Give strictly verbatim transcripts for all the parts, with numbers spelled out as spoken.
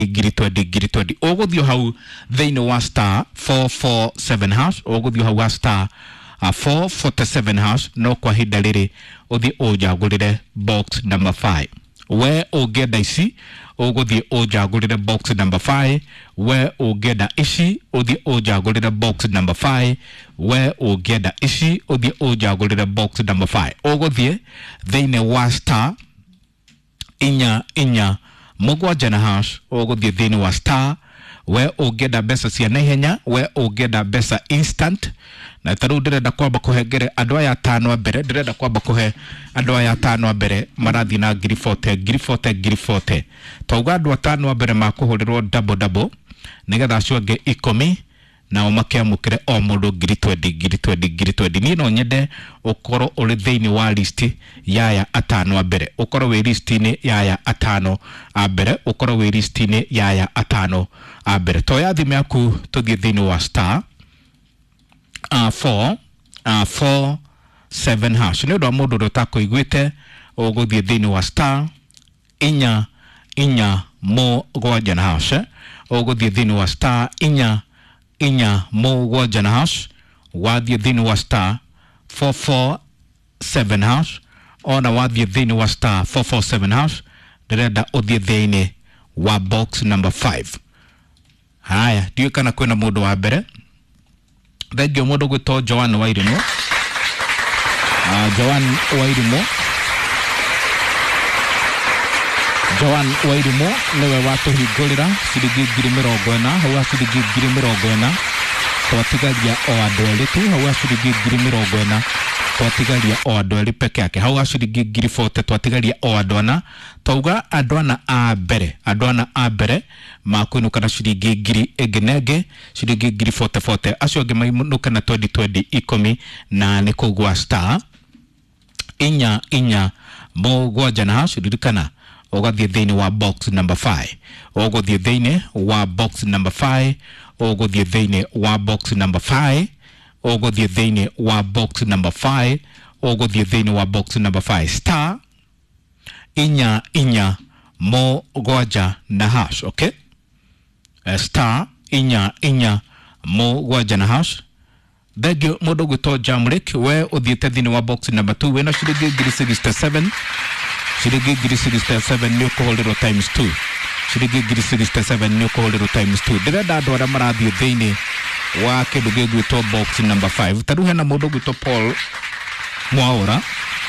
giri twendi giri twendi uguthio hau theini wa star four four seven hash uguthio hau wa star uh, four four seven hash no kwa hinda riri uthi ujagurire box number five we ugenda ici uguthie ujagurire box number five we ugenda ici uthi ujagurire box number five we ugenda ici uthi ujagurire box number five uguthie theini wa star inya inya mugwanja na hash uguthie theini wa star we ugenda besa cia naihenya we ugenda besa instant na taru ndirenda kwamba kuhengere andu aya tano mbere ndirenda kwamba kuhe andu aya tano mbere marathi na ngiri forty ngiri forty ngiri forty tauga andu atano mbere makuhurirwo double double nigetha cionge ikumi na umakiamukire o mundu ngiri twenty ngiri twenty ngiri twenty ni no nyende ukoro uri theini wa list yaya atano mbere ukoro we list ni yaya atano mbere ukoro we list ni yaya atano mbere to ya thime yaku tuthie theini wa star uh, four uh, four seven hash ni ndo mundu rotako igwite uguthie theini wa star inya inya mo gwanja na hash uguthie theini wa star inya inya mo gwanja na hash wathie theini wa star four four seven hash ona wathie theini wa star four four seven hash ndirenda uthie theini wa box number five. Haya ndiyo kana kwena mundu wa mbere thegio mundu gwito Joan Wairimo uh, Joan Wairimo Joan Wairimo niwe watuhingurira ciringi ngiri mirongo ina hau ciringi ngiri mirongo ina twatigaria o andu eri tu hau ciringi ngiri mirongo ina twatigaria o andu eri peke yake hau ciringi ngiri forty twatigaria o andu ana tauga andu ana a mbere andu ana a mbere makuinuka na ciringi ngiri egenege ciringi ngiri forty forty acio angi mainuka na twenty twenty ikumi na ni kugwa star inya inya mugwanja na hash ririkana ugathie theini wa box number five uguthie theini wa box number five uguthie theini wa box number five uguthie theini wa box number five uguthie theini wa box number five star inya inya mo gwanja na hash okay uh, star inya inya mo gwanja na hash thegio mundu gwito Jamrick we uthiete theini wa box number two we na ciringi ngiri sixty-seven ciringi ngiri sixty-seven ni ukuhuriro times two ciringi ngiri sixty-seven ni ukuhuriro times two ndirenda andu aria marathie theini wa kindu gigwitwo box number five taru hena mundu gwitwo Paul Mwaura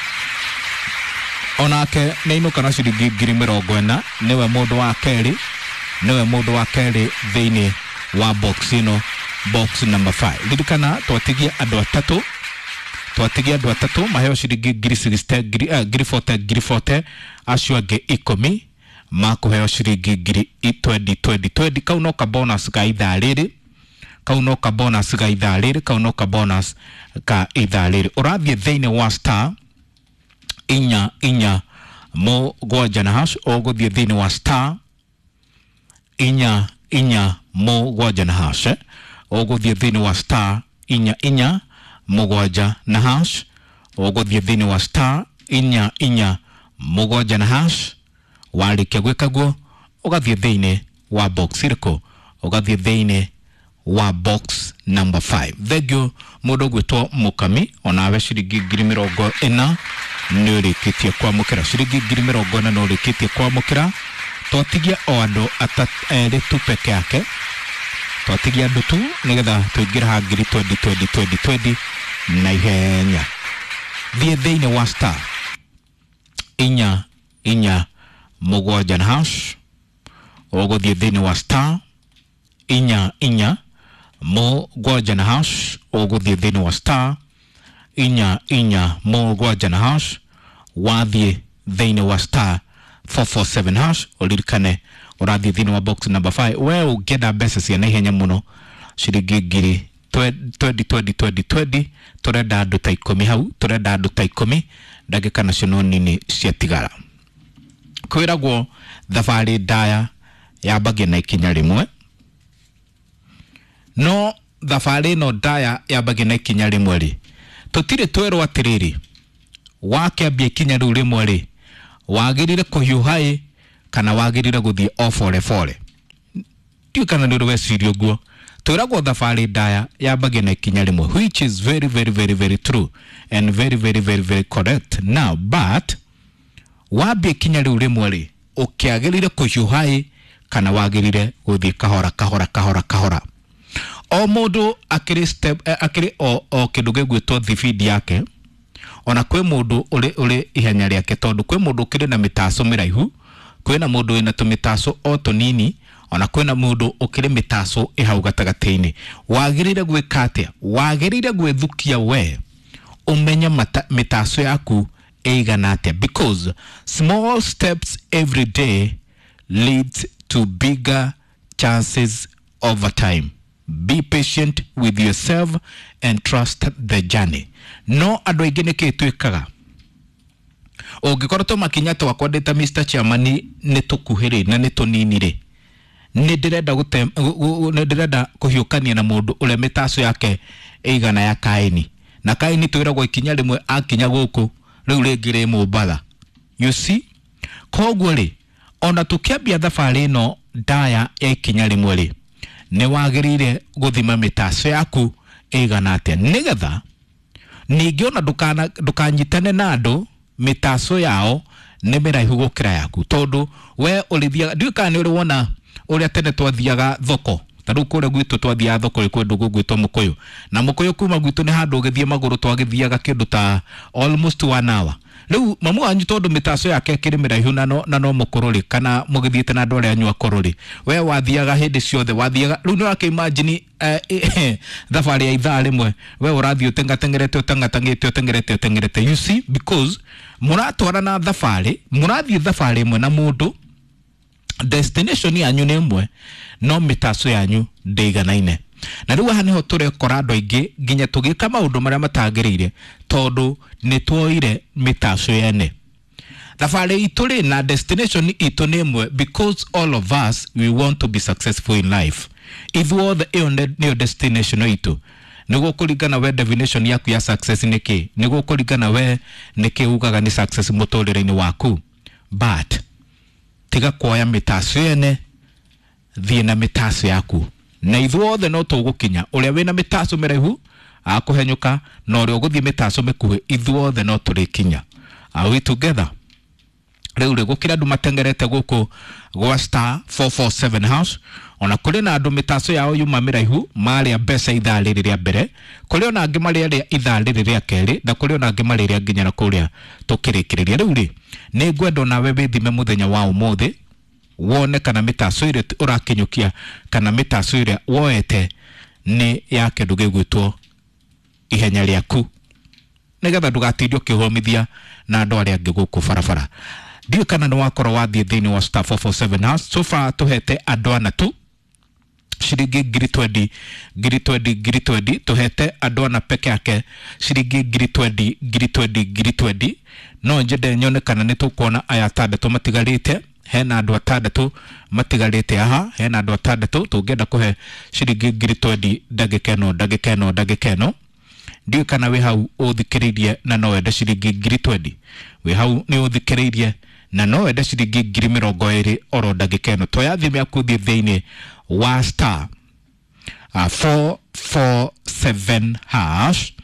onake neinuka na ciringi ngiri mirongo ina niwe mundu wa keri niwe mundu wa keri theini wa box ino box number five ririkana twatigia andu atatu twatigia andu atatu maheo ciringi ngiri sixty ngiri forty ngiri forty acio angi ikumi makuheo ciringi ngiri twenty twenty twenty kau no ka bonus ka ithaa riri kau no ka bonus ka ithaa riri kau no ka bonus ka ithaa riri urathie theini wa star inya inya mo gwanja na hash uguthie theini wa star inya inya mo gwanja na hash uguthie theini wa star inya inya mo gwanja na hash uguthie theini wa star inya inya mo gwanja na hash warikia gwikaguo ugathie theini wa box iriko ugathie theini wa box number five thegio mundu gwitwo Mukami onawe ciringi ngiri mirongo ina ni urikitie kwamukira ciringi ngiri mirongo ina no urikitie kwamukira twatigia o andu eri tu peke yake twatigia andu tu nigetha tuingira ha ngiri twenty twenty twenty twenty na ihenya thie theini wa star inya inya mugwanja na hash uguthie theini wa star inya inya mo gwanja na hash uguthie theini wa star inya inya mo gwanja na hash wathie theini wa star four four seven hash uririkane urathie theini wa box number five we ugenda mbeca cia naihenya muno ciringi ngiri twenty twenty twenty twenty turenda andu ta ikumi hau turenda andu ta ikumi ndagika nacio no nini ciatigara kwiragwo thabari ndaya yambagia na ikinya rimwe no thabari no ndaya yambagia na ikinya rimwe ri tutire twerwo atiriri wakiambia ikinya riu rimwe ri wagirire kuhiuhai kana wagirire guthie o fore fore tiu kana ndu wecirio guo twiragwo thabari ndaya yambagia na ikinya rimwe, which is very very very very true and very very very very correct. Now but wambia ikinya riu rimwe ri ukiagirire kuhiuhai kana wagirire guthii kahora kahora kahora kahora. O mundu akiri step eh, akiri o, o kindu gigwitwo thibidi yake, ona kwi mundu uri uri ihenya riake, tondu kwi mundu ukiri na mitaso miraihu, kwi na mundu ina tumitaso o tunini, ona kwi na mundu ukiri mitaso ihau gatagateini. Wagirire gwika atia? Wagirire gwithukia we umenya mitaso yaku eigana atia, because small steps every day leads to bigger chances over time. Be patient with yourself and trust the journey. No ando igene ke twikaga ogikorwo makinya to akwandita Mister Chairman ni tukuhiri na ni tunini ri ni ndirenda gutem ni ndirenda kuhiukania na mundu ule mitaso yake igana ya kaini na kaini twiragwo ikinya rimwe akinya guku riu ringire Mombatha. You see, kogwo ri ona tukiambia thabari no ndaya ya ikinya rimwe ri ni wagirire guthima mitaso yaku igana atia, nigetha ningi ona dukana dukanyitane na andu mitaso yao ni miraihu gukira yaku, tondu we urithia nduka ni uri wona uria tene twathiaga thoko taru kure gwitu twathia thoko kwendu gugwitwo Mukuyu, na Mukuyu kuma gwitu ni handu githie maguru twagithiaga kindu ta almost one hour. Riu mamu anyu tondu mitaso yake kiri miraihu na no na no mukururi kana mugithiete na ndore anyu akoruri, we wathiaga hindi ciothe wathiaga riu ni wake imagine thabari ya ithaa rimwe we urathio tengatengerete utangatangite utengerete utengerete. You see, because muratwarana thabari murathie thabari imwe na mundu, destination yanyu ni imwe no mitaso yanyu ndiganaine. Na riu aha niho turekora andu aingi nginya tugika maundu maria matagirire tondu ni twoire mitaso yene. Thabari itu ri na destination itu ni imwe, because all of us we want to be successful in life. Ithuothe iyo niyo destination itu. Nigo kuringana we definition yaku ya success niki, nigo kuringana we niki ugaga ni success muturire-ini waku. But tiga kuoya mitaso yene, thie na mitaso yaku, na ithuothe no tugukinya uria wina mitaso miraihu akuhenyuka na uria uguthie mitaso mikuhi, ithuothe no turikinya. Are we together? Riu ri gukira andu matengerete guku gwa star four four seven house, ona kuri na andu mitaso yao yuma miraihu maria mbeca ithaa riri ria mbere, kuri ona angi maria ria ithaa riri ria keri, na kuri ona angi maria nginya na kuria tukirikiriria. Riu ri ni ngwenda nawe withime muthenya wa umuthi wone kana mitaso ire urakinyukia kana mitaso ire woete ni ya kindu gigwitwo ihenya riaku, nigetha ndugatindio kihomithia na andu aria angi guku barabara. Dio kana ni wakoro wathie thiini wa star four four seven house. So far tuhete andu ana tu shiringi ngiri twendi ngiri twendi ngiri twendi, tuhete andu ana peke yake shiringi ngiri twendi ngiri twendi ngiri twendi. No njende nyone kana ni tukuona aya atandatu matigarite, hena andu atandatu matigarite aha, hena andu atandatu tungenda kuhe shiringi ngiri twendi ndagika ino ndagika ino ndagika ino. Ndio kana we hau uthikiririe na no wende shiringi ngiri twendi, we hau ni uthikiririe na no wende shiringi ngiri mirongo iri oro ndagika ino. Toya thime yaku thie thiini wa star uh, four four seven hash,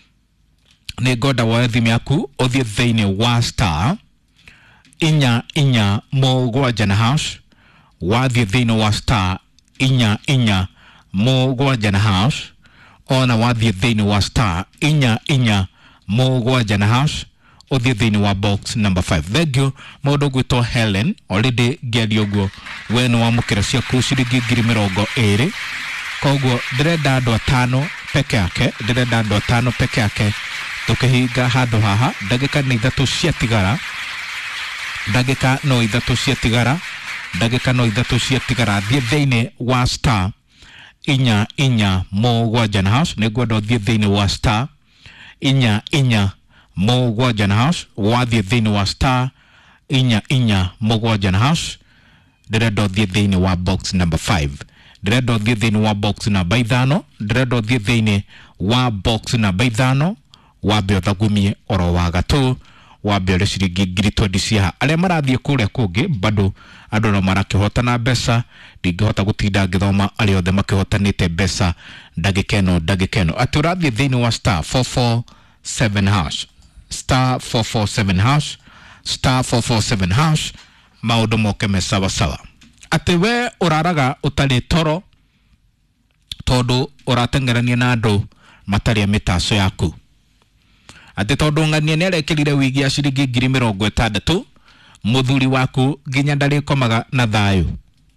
ni ngoda wa thime yaku uthie thiini wa star inya inya mugwanja na hash, wathie thiini wa star inya inya mugwanja na hash, ona wathie thiini wa star inya inya mugwanja na hash, uthie thiini wa box number five. Thank you mundu gwitwo Helen, already ngerio guo we no wamukira ciaku ciringi ngiri mirongo iri. Kogwo ndirenda andu atano peke yake, ndirenda andu atano peke yake tukihinga handu haha. Ndagika ni ithatu cia tigara, ndagika no ithatu cia tigara, ndagika no ithatu cia tigara. Thie thiini wa star inya inya mugwanja na hash, ni gwenda thie thiini wa star inya inya mugwanja na hash, wathie thiini wa star inya inya mugwanja na hash. Ndirenda thie thiini wa box number five, ndirenda thie thiini wa box number ithano, ndirenda thie thiini wa box number ithano. Wambe uthagumie oro wa gatu wambe ore ciringi ngiri twendi cia aria marathie kuria kungi bado andu no marakihotana mbeca ndingihota gutinda ngithoma ari othe makihotanite mbeca ndagikeno ndagikeno ati urathie thini wa star four four seven hash star four four seven hash star four four seven hash maundu moke me sawa sawa ati we uraraga utari toro tondu uratengerania na andu matari mitaso yaku ati tondu ngania ni arekirire wigi ya ciringi ngiri mirongo itandatu muthuri waku ginya ndari komaga na thayo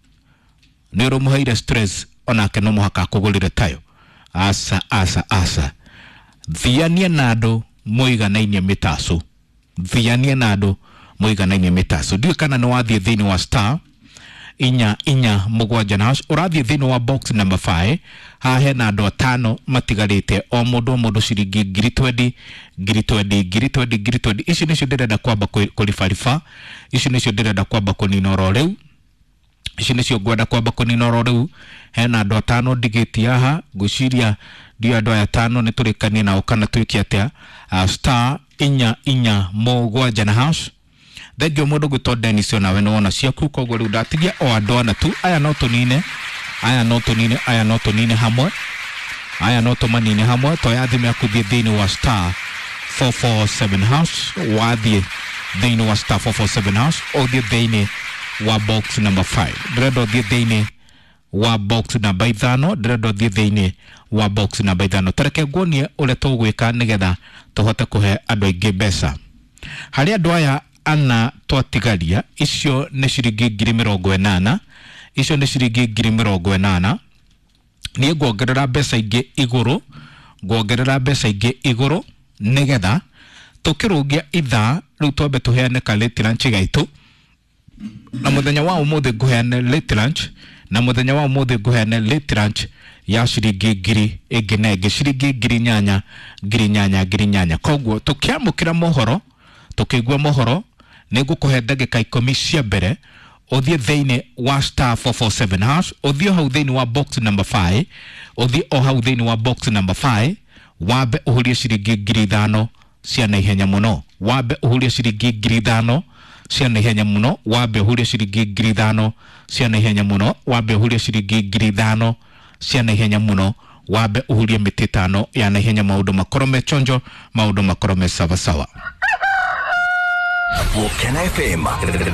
ni urumuheire stress onake no muhaka kugurire tayo asa asa asa thiania na andu muiganainie mitaso thiania na andu muiganainie mitaso ndio kana no wathie thini wa star inya inya mugwanja na hash urathie thini wa box number five ha hena andu atano matigarite o mundu mundu ciringi ngiri twendi ngiri twendi ngiri twendi ngiri twendi ici nicio ndirenda kwamba kulifarifa ici nicio ndirenda kwamba kunina ro riu ici nicio ngwenda kwamba kunina ro riu hena andu atano ndigiti haha nguciria ndio andu aya atano ni turikanie nao kana twiki atia uh, star inya inya mugwanja na hash thegio mundu gwitwo Dennis ona we no wona ciaku koguo riu ndatigia o andu ana tu aya no tunine aya no tunine aya no tunine hamwe aya no tumanine hamwe to yathime akuthie thini wa star four four seven hash wathie thini wa star four four seven hash othie thini wa box number five dredo thie thini wa box number ithano dredo thie thini wa box number ithano tareke ngonie ule tugwika nigetha tuhote kuhe andu aingi mbeca hari andu aya ana twatigaria icio ne ciringi ngiri mirongo inana icio ne ciringi ngiri mirongo inana ni nguongerera mbeca ingi iguru nguongerera mbeca ingi iguru nigetha tukirugia itha riu twambe tuheane ka late lunch gaitu na muthenya wa umuthi nguheane late lunch na muthenya wa umuthi nguheane late lunch ya ciringi ngiri ingi nenge ciringi ngiri nyanya ngiri nyanya ngiri nyanya koguo tukiamukira mohoro tukigwa mohoro nigukuhe ndagika ikumi cia mbere uthie thini wa star four four seven hash uthie hau thini wa box number five uthie o hau thini wa box number five wabe uhurie ciringi ngiri ithano cia naihenya muno wabe uhurie ciringi ngiri ithano cia naihenya muno wabe uhurie ciringi ngiri ithano cia naihenya muno wabe uhurie ciringi ngiri ithano cia naihenya muno wabe uhurie miti tano ya naihenya maundu makorome chonjo maundu makorome sawa sawa. Volcano F M.